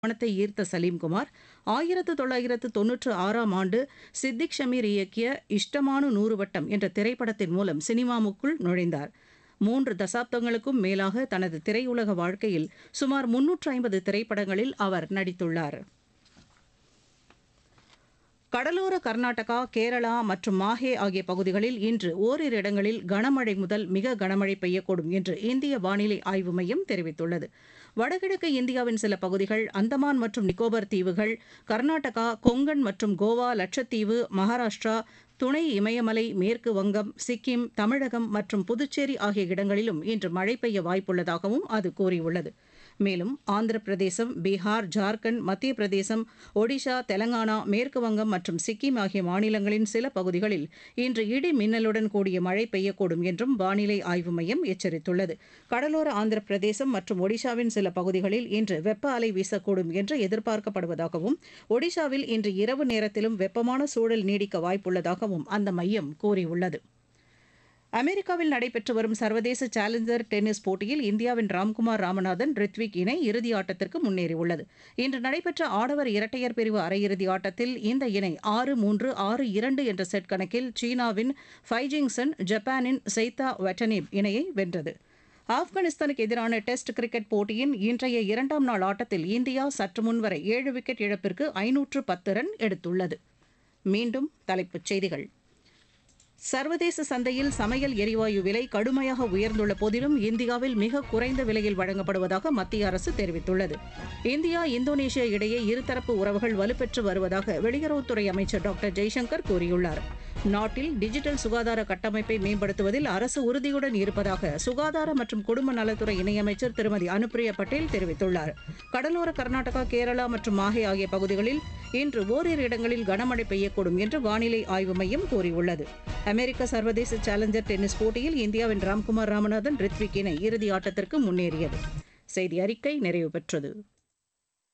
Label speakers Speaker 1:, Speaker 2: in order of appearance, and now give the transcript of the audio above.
Speaker 1: கவனத்தை ஈர்த்த சலீம்குமார் 1996ஆம் ஆண்டு சித்திக் ஷமீர் இயக்கிய இஷ்டமானு நூறு வட்டம் என்ற திரைப்படத்தின் மூலம் சினிமாவுக்குள் நுழைந்தார். 3 தசாப்தங்களுக்கும் மேலாக தனது திரையுலக வாழ்க்கையில் சுமார் 350 திரைப்படங்களில் அவர் நடித்துள்ளார். கடலோர கர்நாடகா, கேரளா மற்றும் மாஹே ஆகிய பகுதிகளில் இன்று ஓரிரு இடங்களில் கனமழை முதல் மிக கனமழை பெய்யக்கூடும் என்று இந்திய வானிலை ஆய்வு மையம் தெரிவித்துள்ளது. வடகிழக்கு இந்தியாவின் சில பகுதிகள், அந்தமான் மற்றும் நிக்கோபார் தீவுகள், கர்நாடகா, கொங்கன் மற்றும் கோவா, லட்சத்தீவு, மகாராஷ்டிரா, துணை இமயமலை, மேற்கு வங்கம், சிக்கிம், தமிழகம் மற்றும் புதுச்சேரி ஆகிய இடங்களிலும் இன்று மழை பெய்ய வாய்ப்புள்ளதாகவும் அது கூறியுள்ளது. மேலும் ஆந்திர பிரதேசம், பீகார், ஜார்க்கண்ட், மத்திய பிரதேசம், ஒடிஷா, தெலங்கானா, மேற்கு வங்கம் மற்றும் சிக்கிம் ஆகிய மாநிலங்களின் சில பகுதிகளில் இன்று இடி மின்னலுடன் கூடிய மழை பெய்யக்கூடும் என்றும் வானிலை ஆய்வு மையம் எச்சரித்துள்ளது. கடலோர ஆந்திர பிரதேசம் மற்றும் ஒடிஷாவின் சில பகுதிகளில் இன்று வெப்ப அலை வீசக்கூடும் என்று எதிர்பார்க்கப்படுவதாகவும், ஒடிஷாவில் இன்று இரவு நேரத்திலும் வெப்பமான சூழல் நீடிக்க வாய்ப்புள்ளதாகவும் அந்த மையம் கூறியுள்ளது. அமெரிக்காவில் நடைபெற்று வரும் சர்வதேச சேலஞ்சர் டென்னிஸ் போட்டியில் இந்தியாவின் ராம்குமார் ராமநாதன், ரித்விக் இணை இறுதி ஆட்டத்திற்கு முன்னேறியுள்ளது. இன்று நடைபெற்ற ஆடவர் இரட்டையர் பிரிவு அரையிறுதி ஆட்டத்தில் இந்த இணை 6-3, 6-2 என்ற செட் கணக்கில் சீனாவின் ஃபைஜிங்சன், ஜப்பானின் செய்தா வட்டனேப் இணையை வென்றது. ஆப்கானிஸ்தானுக்கு எதிரான டெஸ்ட் கிரிக்கெட் போட்டியின் இன்றைய 2ஆம் நாள் ஆட்டத்தில் இந்தியா சற்று முன்வரை 7 விக்கெட் இழப்பிற்கு 510 ரன் எடுத்துள்ளது. மீண்டும் தலைப்புச் செய்திகள். சர்வதேச சந்தையில் சமையல் எரிவாயு விலை கடுமையாக உயர்ந்துள்ள போதிலும் இந்தியாவில் மிக குறைந்த விலையில் வழங்கப்படுவதாக மத்திய அரசு தெரிவித்துள்ளது. இந்தியா, இந்தோனேஷியா இடையே இருதரப்பு உறவுகள் வலுப்பெற்று வருவதாக வெளியுறவுத்துறை அமைச்சர் டாக்டர் ஜெய்சங்கர் கூறியுள்ளார். நாட்டில் டிஜிட்டல் சுகாதார கட்டமைப்பை மேம்படுத்துவதில் அரசு உறுதியுடன் இருப்பதாக சுகாதார மற்றும் குடும்ப நலத்துறை இணையமைச்சர் திருமதி அனுப்பிரியா பட்டேல் தெரிவித்துள்ளார். கடலோர கர்நாடகா, கேரளா மற்றும் மாஹே ஆகிய பகுதிகளில் இன்று ஓரிரு இடங்களில் கனமழை பெய்யக்கூடும் என்று வானிலை ஆய்வு மையம் கூறியுள்ளது. அமெரிக்க சர்வதேச சேலஞ்சர் டென்னிஸ் போட்டியில் இந்தியாவின் ராம்குமார் ராமநாதன், ரித்விக் இணை இறுதி ஆட்டத்திற்கு முன்னேறியது. செய்தி அறிக்கை நிறைவு பெற்றது.